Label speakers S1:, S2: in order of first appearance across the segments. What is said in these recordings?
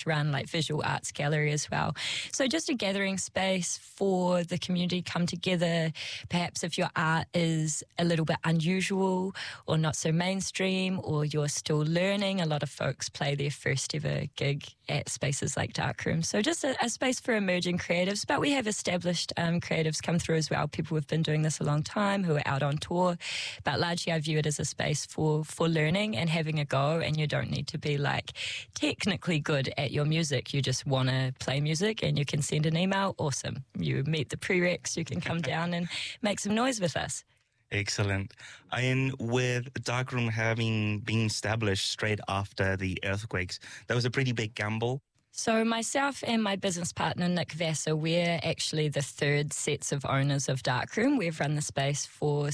S1: run like visual arts gallery as well. So just a gathering space for the community to come together. Perhaps if your art is a little bit unusual or not so mainstream, or you're still learning. A lot of folks play their first ever gig at spaces like Darkroom. So just a space for emerging creatives, but we have established creatives come through as well, people who've been doing this a long time, who are out on tour. But largely I view it as a space for learning and having a go, and you don't need to be like technically good at your music. You just want to play music and you can send an email. Awesome. You meet the prereqs, you can come down and make some noise with us.
S2: Excellent. And with Darkroom having been established straight after the earthquakes, that was a pretty big gamble.
S1: So myself and my business partner, Nick Vassar, we're actually the third sets of owners of Darkroom. We've run the space for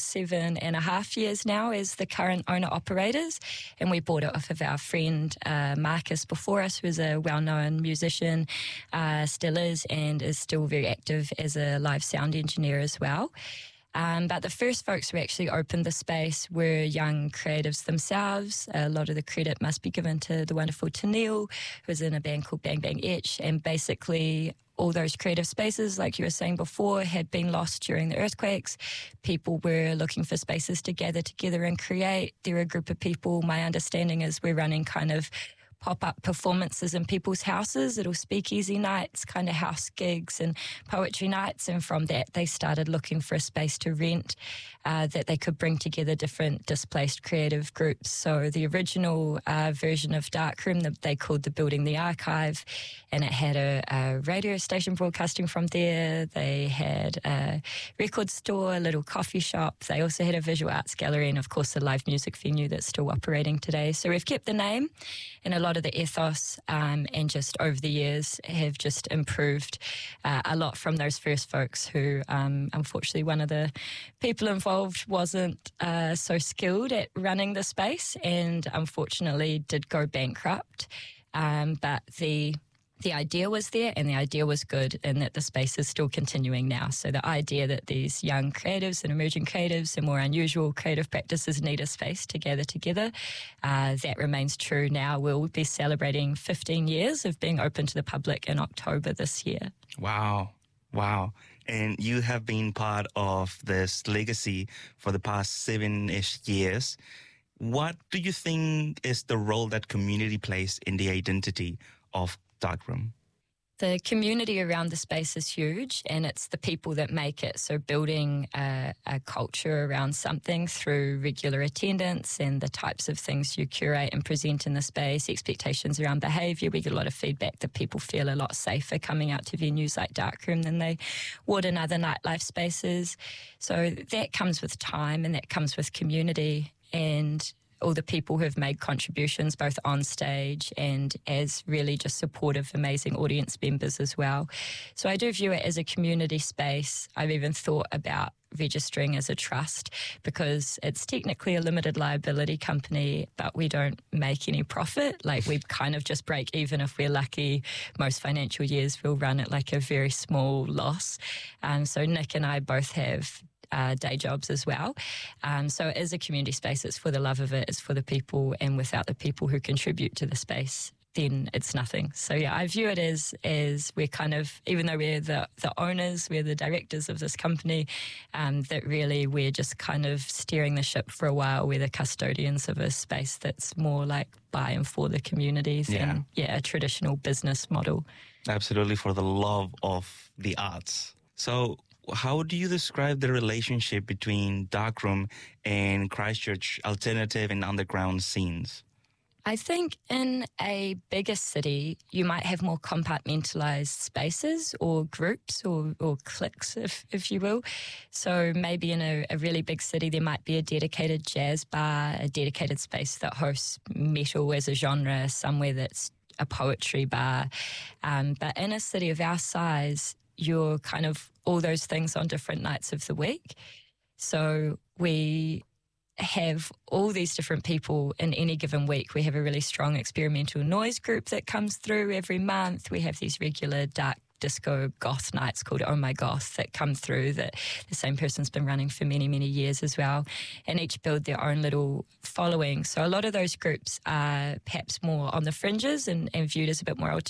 S1: 7.5 years now as the current owner-operators, and we bought it off of our friend Marcus before us, who's a well-known musician, still is, and is still very active as a live sound engineer as well. But the first folks who actually opened the space were young creatives themselves. A lot of the credit must be given to the wonderful Tennille, who's in a band called Bang Bang Etch. And basically all those creative spaces, like you were saying before, had been lost during the earthquakes. People were looking for spaces to gather together and create. They're a group of people, my understanding is we're running kind of pop-up performances in people's houses, little speakeasy nights, kind of house gigs and poetry nights. And from that, they started looking for a space to rent that they could bring together different displaced creative groups. So the original version of Darkroom, they called the building the Archive, and it had a radio station broadcasting from there. They had a record store, a little coffee shop. They also had a visual arts gallery and, of course, a live music venue that's still operating today. So we've kept the name, and a lot of the ethos and just over the years have just improved a lot from those first folks who, unfortunately, one of the people involved wasn't so skilled at running the space and unfortunately did go bankrupt. But the idea was there, and the idea was good, and that the space is still continuing now. So the idea that these young creatives and emerging creatives and more unusual creative practices need a space to gather together, that remains true now. We'll be celebrating 15 years of being open to the public in October this year.
S2: Wow. And you have been part of this legacy for the past 7-ish years. What do you think is the role that community plays in the identity of Darkroom?
S1: The community around the space is huge, and it's the people that make it. So building a culture around something through regular attendance and the types of things you curate and present in the space, expectations around behaviour. We get a lot of feedback that people feel a lot safer coming out to venues like Darkroom than they would in other nightlife spaces. So that comes with time, and that comes with community, and all the people who have made contributions both on stage and as really just supportive, amazing audience members as well. So I do view it as a community space. I've even thought about registering as a trust because it's technically a limited liability company, but we don't make any profit. Like we kind of just break even if we're lucky. Most financial years we'll run at like a very small loss. So Nick and I both have day jobs as well. So it is a community space. It's for the love of it. It's for the people, and without the people who contribute to the space, then it's nothing. So yeah, I view it as we're kind of, even though we're the owners, we're the directors of this company, that really we're just kind of steering the ship for a while. We're the custodians of a space that's more like by and for the community than a traditional business model.
S2: Absolutely, for the love of the arts. So how do you describe the relationship between Darkroom and Christchurch alternative and underground scenes?
S1: I think in a bigger city, you might have more compartmentalized spaces or groups or cliques, if you will. So maybe in a really big city, there might be a dedicated jazz bar, a dedicated space that hosts metal as a genre, somewhere that's a poetry bar. But in a city of our size, you're kind of all those things on different nights of the week. So we have all these different people in any given week. We have a really strong experimental noise group that comes through every month. We have these regular dark disco goth nights called Oh My Goth that come through that the same person's been running for many, many years as well, and each build their own little following. So a lot of those groups are perhaps more on the fringes and viewed as a bit more